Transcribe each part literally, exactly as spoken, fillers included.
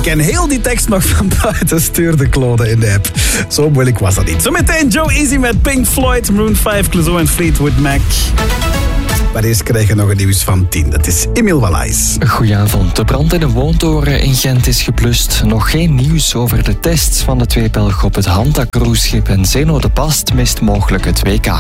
ken heel die tekst nog van buiten stuurde Claude in de app. Zo moeilijk was dat niet. Zometeen Joe Easy met Pink Floyd, Maroon vijf, Clouseau en Fleetwood Mac. Maar eerst krijgen we nog een nieuws van tien. Dat is Emile Wallace. Goedenavond. De brand in een woontoren in Gent is geblust. Nog geen nieuws over de tests van de twee Belgen op het Hanta-cruiseschip en Zeno de Past mist mogelijk het W K.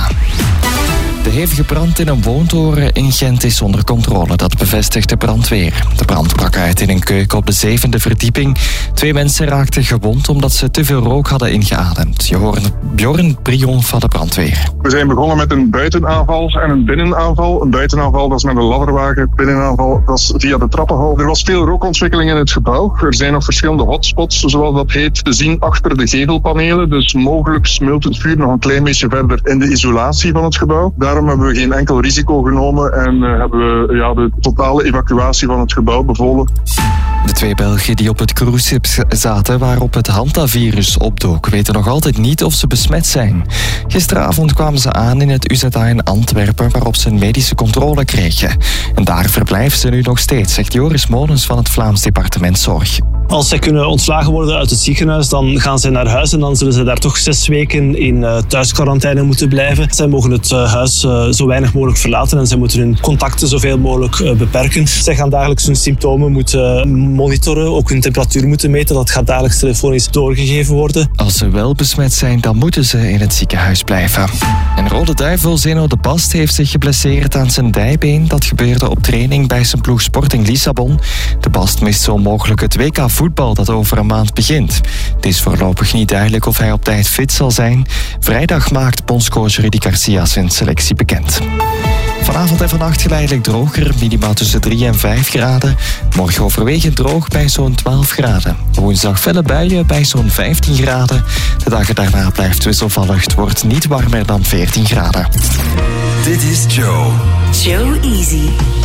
De hevige brand in een woontoren in Gent is onder controle, dat bevestigt de brandweer. De brand brak uit in een keuken op de zevende verdieping. Twee mensen raakten gewond omdat ze te veel rook hadden ingeademd. Je hoort Bjorn Brion van de brandweer. We zijn begonnen met een buitenaanval en een binnenaanval. Een buitenaanval, dat is met een ladderwagen. Binnenaanval, dat is via de trappenhal. Er was veel rookontwikkeling in het gebouw. Er zijn nog verschillende hotspots, zoals dat heet, te zien achter de gevelpanelen. Dus mogelijk smult het vuur nog een klein beetje verder in de isolatie van het gebouw. Daarom hebben we geen enkel risico genomen en uh, hebben we ja, de totale evacuatie van het gebouw bevolen. De twee Belgen die op het cruiseschip zaten waarop het Hanta-virus opdook, weten nog altijd niet of ze besmet zijn. Gisteravond kwamen ze aan in het U Z A in Antwerpen, waarop ze een medische controle kregen. En daar verblijven ze nu nog steeds, zegt Joris Molens van het Vlaams Departement Zorg. Als zij kunnen ontslagen worden uit het ziekenhuis, dan gaan zij naar huis en dan zullen ze daar toch zes weken in uh, thuisquarantaine moeten blijven. Zij mogen het uh, huis uh, zo weinig mogelijk verlaten en zij moeten hun contacten zoveel mogelijk uh, beperken. Zij gaan dagelijks hun symptomen moeten monitoren, ook hun temperatuur moeten meten. Dat gaat dagelijks telefonisch doorgegeven worden. Als ze wel besmet zijn, dan moeten ze in het ziekenhuis blijven. En Rode Duivel Zeno de Past heeft zich geblesseerd aan zijn dijbeen. Dat gebeurde op training bij zijn ploeg Sporting Lissabon. De Past mist zo mogelijk het W K voetbal dat over een maand begint. Het is voorlopig niet duidelijk of hij op tijd fit zal zijn. Vrijdag maakt bondscoach Rudy Garcia zijn selectie bekend. Vanavond en vannacht geleidelijk droger, minimaal tussen drie en vijf graden. Morgen overwegend droog bij zo'n twaalf graden. Woensdag felle buien bij zo'n vijftien graden. De dagen daarna blijft wisselvallig. Het wordt niet warmer dan veertien graden. Dit is Joe. Joe Easy.